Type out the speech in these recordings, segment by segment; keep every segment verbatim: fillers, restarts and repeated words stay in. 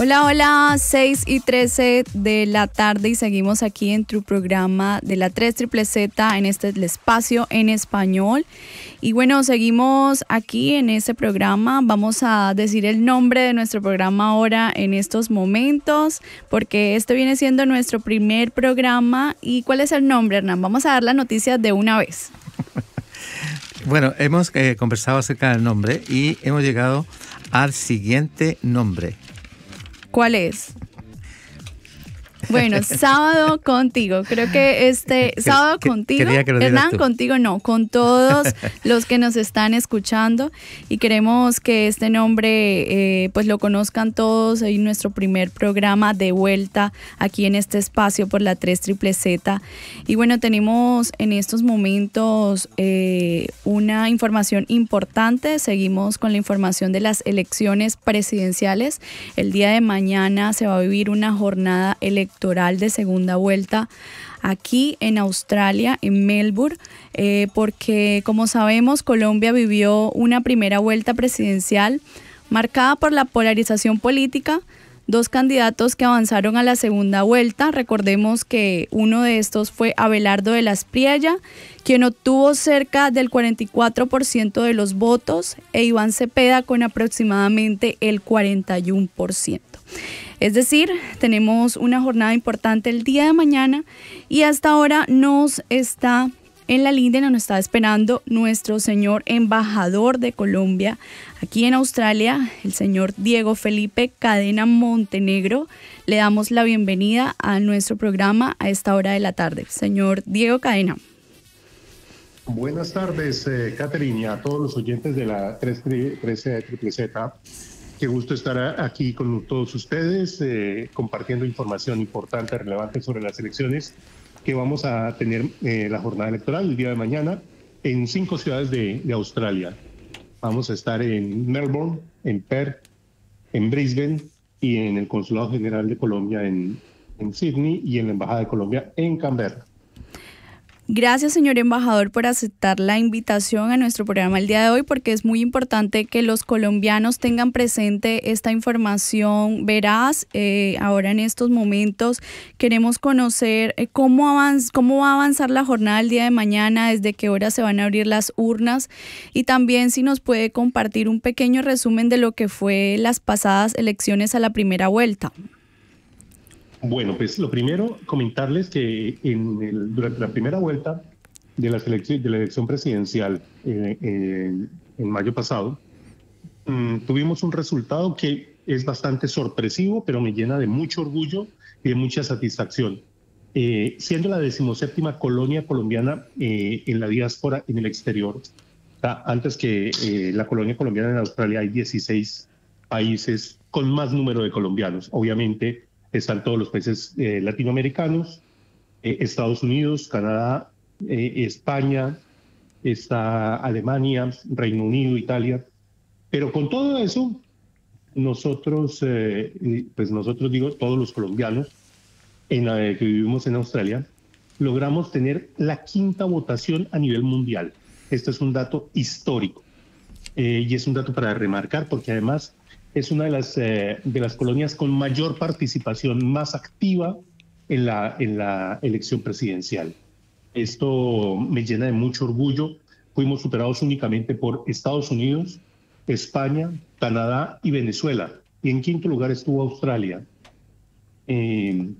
Hola, hola, seis y trece de la tarde y seguimos aquí en tu programa de la tres triple Z en este el espacio en español. Y bueno, seguimos aquí en este programa. Vamos a decir el nombre de nuestro programa ahora en estos momentos, porque este viene siendo nuestro primer programa. ¿Y cuál es el nombre, Hernán? Vamos a dar las noticias de una vez. Bueno, hemos eh, conversado acerca del nombre y hemos llegado al siguiente nombre. ¿Cuál es? Bueno, Sábado Contigo. Creo que este Sábado que, Contigo, que Hernán, contigo no, con todos los que nos están escuchando, y queremos que este nombre eh, pues lo conozcan todos en nuestro primer programa de vuelta aquí en este espacio por la tres triple Z. Y bueno, tenemos en estos momentos eh, una información importante. Seguimos con la información de las elecciones presidenciales. El día de mañana se va a vivir una jornada electoral electoral de segunda vuelta aquí en Australia, en Melbourne, eh, porque como sabemos Colombia vivió una primera vuelta presidencial marcada por la polarización política, dos candidatos que avanzaron a la segunda vuelta. Recordemos que uno de estos fue Abelardo de la Espriella, quien obtuvo cerca del cuarenta y cuatro por ciento de los votos, e Iván Cepeda con aproximadamente el cuarenta y uno por ciento. Es decir, tenemos una jornada importante el día de mañana y hasta ahora nos está en la línea, nos está esperando nuestro señor embajador de Colombia aquí en Australia, el señor Diego Felipe Cadena Montenegro. Le damos la bienvenida a nuestro programa a esta hora de la tarde. Señor Diego Cadena. Buenas tardes, eh, Catherine, y a todos los oyentes de la tres triple Z. Qué gusto estar aquí con todos ustedes, eh, compartiendo información importante, relevante sobre las elecciones que vamos a tener eh, la jornada electoral el día de mañana en cinco ciudades de, de Australia. Vamos a estar en Melbourne, en Perth, en Brisbane y en el Consulado General de Colombia en, en Sydney y en la Embajada de Colombia en Canberra. Gracias, señor embajador, por aceptar la invitación a nuestro programa el día de hoy, porque es muy importante que los colombianos tengan presente esta información veraz. Eh, ahora en estos momentos queremos conocer eh, cómo, avanz, cómo va a avanzar la jornada el día de mañana, desde qué hora se van a abrir las urnas, y también si nos puede compartir un pequeño resumen de lo que fue las pasadas elecciones a la primera vuelta. Bueno, pues lo primero, comentarles que en el, durante la primera vuelta de la, selección, de la elección presidencial eh, eh, en mayo pasado, mmm, tuvimos un resultado que es bastante sorpresivo, pero me llena de mucho orgullo y de mucha satisfacción. Eh, siendo la decimoséptima colonia colombiana eh, en la diáspora en el exterior, o sea, antes que eh, la colonia colombiana en Australia hay dieciséis países con más número de colombianos, obviamente. Están todos los países eh, latinoamericanos, eh, Estados Unidos, Canadá, eh, España, está Alemania, Reino Unido, Italia. Pero con todo eso, nosotros, eh, pues nosotros digo, todos los colombianos en la, que vivimos en Australia, logramos tener la quinta votación a nivel mundial. Este es un dato histórico eh, y es un dato para remarcar porque además es una de las, eh, de las colonias con mayor participación, más activa en la, en la elección presidencial. Esto me llena de mucho orgullo. Fuimos superados únicamente por Estados Unidos, España, Canadá y Venezuela. Y en quinto lugar estuvo Australia. Eh,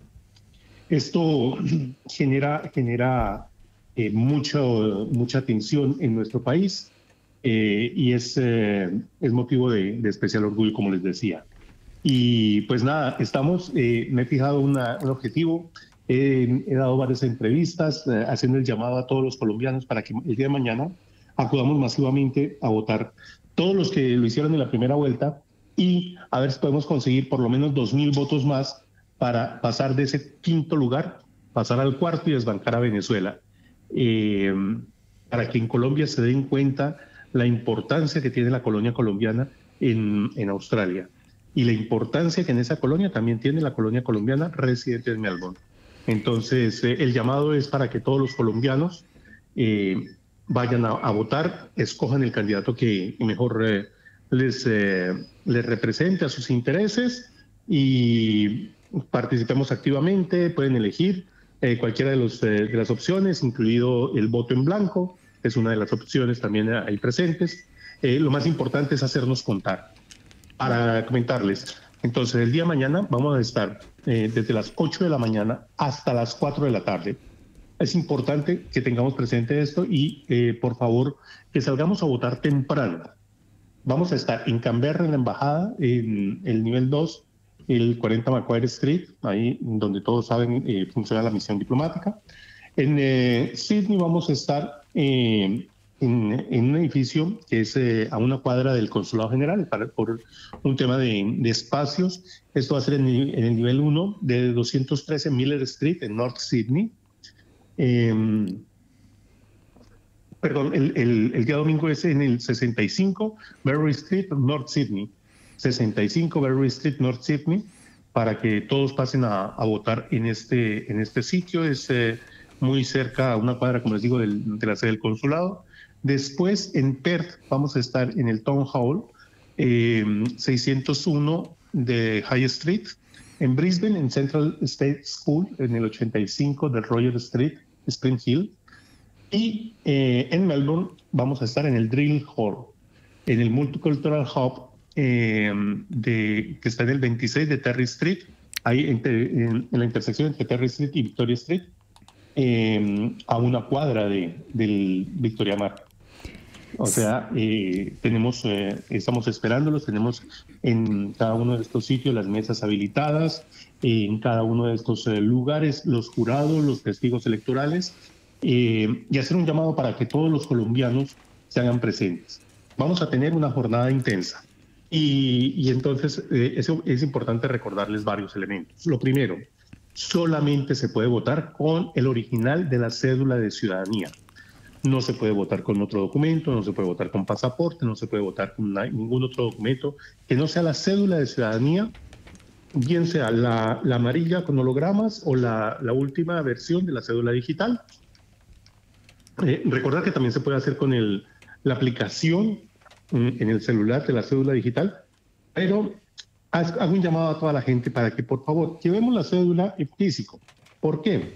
esto genera, genera eh, mucho, mucha tensión en nuestro país. Eh, y es, eh, es motivo de, de especial orgullo, como les decía. Y pues nada, estamos, eh, me he fijado una, un objetivo, eh, he dado varias entrevistas, eh, haciendo el llamado a todos los colombianos para que el día de mañana acudamos masivamente a votar. Todos los que lo hicieron en la primera vuelta, y a ver si podemos conseguir por lo menos dos mil votos más para pasar de ese quinto lugar, pasar al cuarto y desbancar a Venezuela. Eh, para que en Colombia se den cuenta la importancia que tiene la colonia colombiana en, en Australia y la importancia que en esa colonia también tiene la colonia colombiana residente en Melbourne. Entonces, eh, el llamado es para que todos los colombianos eh, vayan a, a votar, escojan el candidato que mejor eh, les, eh, les represente a sus intereses y participemos activamente. Pueden elegir eh, cualquiera de, los, eh, de las opciones, incluido el voto en blanco, es una de las opciones también ahí presentes. Eh, lo más importante es hacernos contar. Para comentarles, entonces el día de mañana vamos a estar eh, desde las ocho de la mañana hasta las cuatro de la tarde. Es importante que tengamos presente esto y eh, por favor que salgamos a votar temprano. Vamos a estar en Canberra, en la embajada, en el nivel dos, el cuarenta Macquarie Street, ahí donde todos saben eh, funciona la misión diplomática. En eh, Sydney vamos a estar eh, en, en un edificio que es eh, a una cuadra del Consulado General para, por un tema de, de espacios. Esto va a ser en, en el nivel uno de doscientos trece Miller Street en North Sydney. Eh, perdón, el, el, el día domingo es en el sesenta y cinco Berry Street, North Sydney. sesenta y cinco Berry Street, North Sydney, para que todos pasen a, a votar en este, en este sitio. Es eh, muy cerca, a una cuadra, como les digo, del, de la sede del consulado. Después, en Perth, vamos a estar en el Town Hall, eh, seiscientos uno de High Street. En Brisbane, en Central State School, en el ochenta y cinco de Royal Street, Spring Hill. Y eh, en Melbourne vamos a estar en el Drill Hall, en el Multicultural Hub, eh, de, que está en el veintiséis de Terry Street, ahí entre, en, en la intersección entre Terry Street y Victoria Street, eh, a una cuadra de, del Victoria Mar. O sea, eh, tenemos, eh, estamos esperándolos, tenemos en cada uno de estos sitios las mesas habilitadas, eh, en cada uno de estos eh, lugares los jurados, los testigos electorales, eh, y hacer un llamado para que todos los colombianos se hagan presentes. Vamos a tener una jornada intensa y, y entonces eh, eso es importante recordarles varios elementos. Lo primero, solamente se puede votar con el original de la cédula de ciudadanía. No se puede votar con otro documento, no se puede votar con pasaporte, no se puede votar con una, ningún otro documento que no sea la cédula de ciudadanía, bien sea la, la amarilla con hologramas o la, la última versión de la cédula digital. Eh, recordar que también se puede hacer con el, la aplicación en el celular de la cédula digital, pero hago un llamado a toda la gente para que por favor llevemos la cédula en físico. ¿Por qué?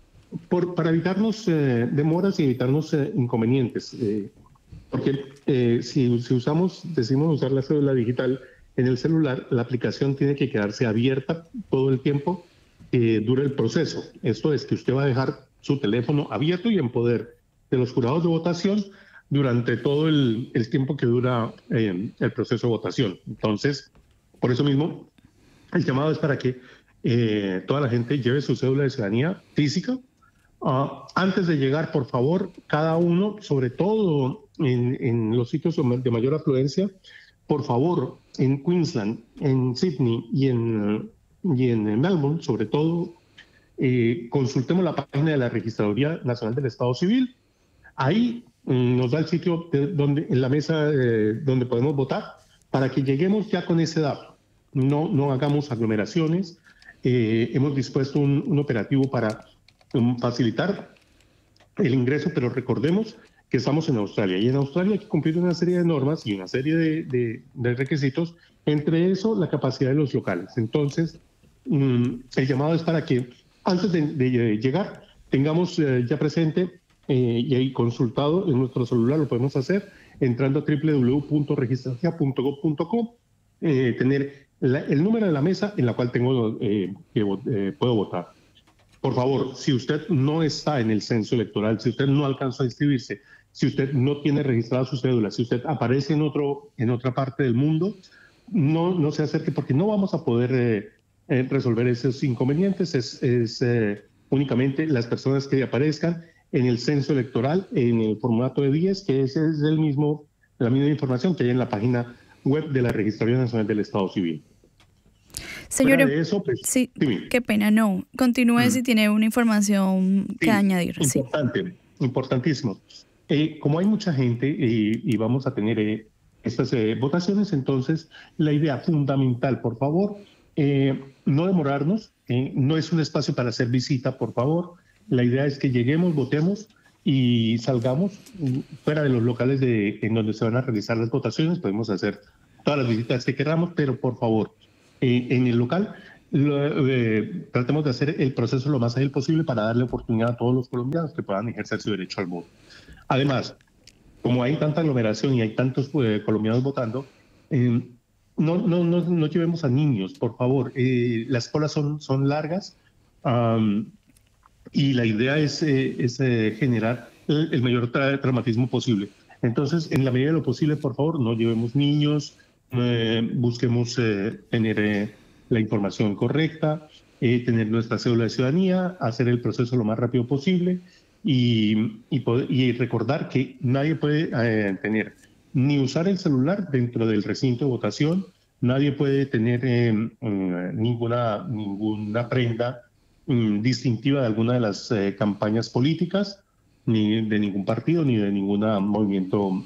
Por, para evitarnos eh, demoras y evitarnos eh, inconvenientes. Eh, porque eh, si, si usamos, decimos usar la cédula digital en el celular, la aplicación tiene que quedarse abierta todo el tiempo que dure el proceso. Esto es que usted va a dejar su teléfono abierto y en poder de los jurados de votación durante todo el, el tiempo que dura eh, el proceso de votación. Entonces, por eso mismo, el llamado es para que eh, toda la gente lleve su cédula de ciudadanía física. Uh, antes de llegar, por favor, cada uno, sobre todo en, en los sitios de mayor afluencia, por favor, en Queensland, en Sydney y en, y en Melbourne, sobre todo, eh, consultemos la página de la Registraduría Nacional del Estado Civil. Ahí mm, nos da el sitio de donde, en la mesa eh, donde podemos votar para que lleguemos ya con ese dato. No, no hagamos aglomeraciones. Eh, hemos dispuesto un, un operativo para um, facilitar el ingreso, pero recordemos que estamos en Australia y en Australia hay que cumplir una serie de normas y una serie de, de, de requisitos, entre eso la capacidad de los locales. Entonces, um, el llamado es para que antes de, de llegar tengamos eh, ya presente eh, y ahí consultado en nuestro celular, lo podemos hacer entrando a doble u doble u doble u punto registracia punto gob punto com, eh, tener la, el número de la mesa en la cual tengo eh, que eh, puedo votar. Por favor, si usted no está en el censo electoral, si usted no alcanzó a inscribirse, si usted no tiene registrada su cédula, si usted aparece en, otro, en otra parte del mundo, no, no se acerque porque no vamos a poder eh, eh, resolver esos inconvenientes. Es, es eh, únicamente las personas que aparezcan en el censo electoral, en el formato de diez, que ese es el mismo, la misma información que hay en la página web de la Registraduría Nacional del Estado Civil. Señor, eso, pues, sí, dime. Qué pena, no. Continúe mm. si tiene una información que sí, añadir. Importante, sí. Importantísimo. Eh, como hay mucha gente eh, y vamos a tener eh, estas eh, votaciones, entonces la idea fundamental, por favor, eh, no demorarnos, eh, no es un espacio para hacer visita, por favor. La idea es que lleguemos, votemos y salgamos fuera de los locales de, en donde se van a realizar las votaciones. Podemos hacer todas las visitas que queramos, pero por favor, Eh, en el local, lo, eh, tratemos de hacer el proceso lo más ágil posible para darle oportunidad a todos los colombianos que puedan ejercer su derecho al voto. Además, como hay tanta aglomeración y hay tantos eh, colombianos votando, eh, no, no, no, no llevemos a niños, por favor. Eh, las colas son, son largas um, y la idea es, eh, es eh, generar el, el mayor tra traumatismo posible. Entonces, en la medida de lo posible, por favor, no llevemos niños, eh, busquemos eh, tener eh, la información correcta, eh, tener nuestra cédula de ciudadanía, hacer el proceso lo más rápido posible. Y, y, poder, y recordar que nadie puede eh, tener ni usar el celular dentro del recinto de votación, nadie puede tener eh, eh, ninguna, ninguna prenda eh, distintiva de alguna de las eh, campañas políticas, ni de ningún partido, ni de ningún movimiento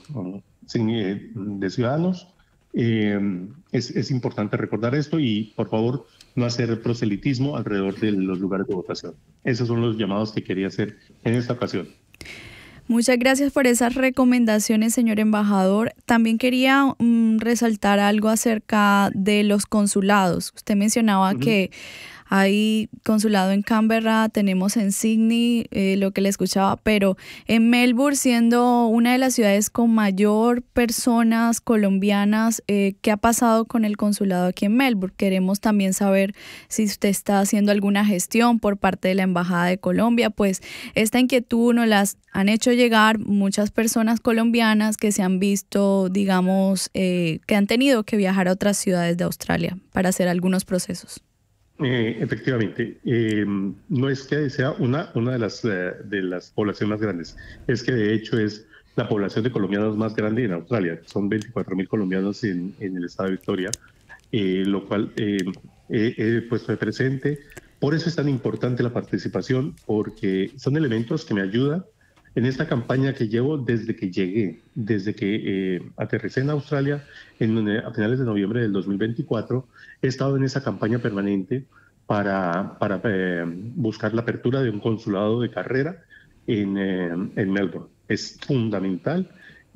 eh, de ciudadanos. Eh, es, es importante recordar esto y, por favor, no hacer proselitismo alrededor de los lugares de votación. Esos son los llamados que quería hacer en esta ocasión. Muchas gracias por esas recomendaciones, señor embajador. También quería um, resaltar algo acerca de los consulados. Usted mencionaba uh-huh. que hay consulado en Canberra, tenemos en Sydney, eh, lo que le escuchaba, pero en Melbourne, siendo una de las ciudades con mayor personas colombianas, eh, ¿qué ha pasado con el consulado aquí en Melbourne? Queremos también saber si usted está haciendo alguna gestión por parte de la Embajada de Colombia, pues esta inquietud nos las han hecho llegar muchas personas colombianas que se han visto, digamos, eh, que han tenido que viajar a otras ciudades de Australia para hacer algunos procesos. Eh, efectivamente, eh, no es que sea una, una de, las, eh, de las poblaciones más grandes, es que de hecho es la población de colombianos más grande en Australia. Son veinticuatro mil colombianos en, en el estado de Victoria, eh, lo cual eh, he, he puesto de presente. Por eso es tan importante la participación, porque son elementos que me ayudan en esta campaña que llevo desde que llegué, desde que eh, aterricé en Australia en, a finales de noviembre del dos mil veinticuatro. He estado en esa campaña permanente para, para eh, buscar la apertura de un consulado de carrera en, eh, en Melbourne. Es fundamental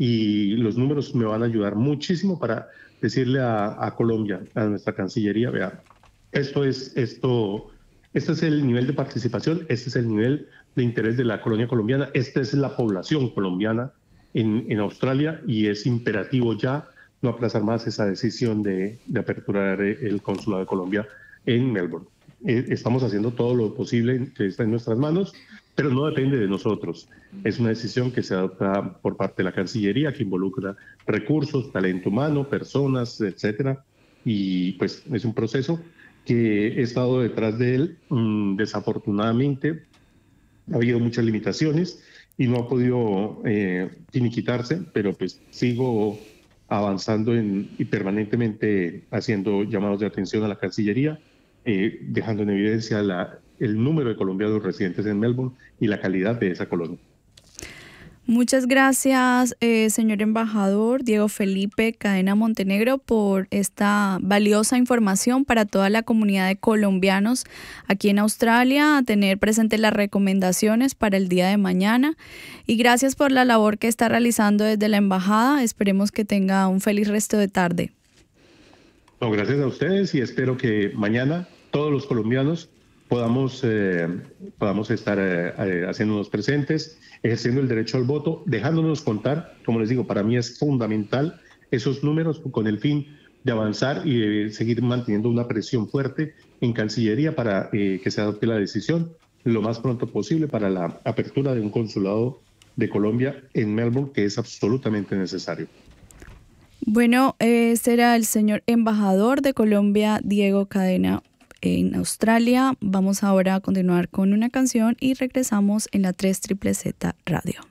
y los números me van a ayudar muchísimo para decirle a, a Colombia, a nuestra Cancillería, vea, esto es, esto, este es el nivel de participación, este es el nivel de interés de la colonia colombiana, esta es la población colombiana en, en Australia y es imperativo ya no aplazar más esa decisión de, de aperturar el consulado de Colombia en Melbourne. Eh, estamos haciendo todo lo posible que está en nuestras manos, pero no depende de nosotros. Es una decisión que se adopta por parte de la Cancillería, que involucra recursos, talento humano, personas, etcétera. Y pues es un proceso que he estado detrás de él. Mm, desafortunadamente, ha habido muchas limitaciones y no ha podido eh, finiquitarse, pero pues sigo avanzando en, y permanentemente haciendo llamados de atención a la Cancillería, eh, dejando en evidencia la, el número de colombianos residentes en Melbourne y la calidad de esa colonia. Muchas gracias, eh, señor embajador Diego Felipe Cadena Montenegro, por esta valiosa información para toda la comunidad de colombianos aquí en Australia, a tener presentes las recomendaciones para el día de mañana. Y gracias por la labor que está realizando desde la embajada. Esperemos que tenga un feliz resto de tarde. No, gracias a ustedes y espero que mañana todos los colombianos podamos, eh, podamos estar eh, eh, haciéndonos presentes, ejerciendo el derecho al voto, dejándonos contar. Como les digo, para mí es fundamental esos números con el fin de avanzar y de seguir manteniendo una presión fuerte en Cancillería para eh, que se adopte la decisión lo más pronto posible para la apertura de un consulado de Colombia en Melbourne, que es absolutamente necesario. Bueno, eh, será el señor embajador de Colombia, Diego Cadena, en Australia. Vamos ahora a continuar con una canción y regresamos en la tres Z Z Radio.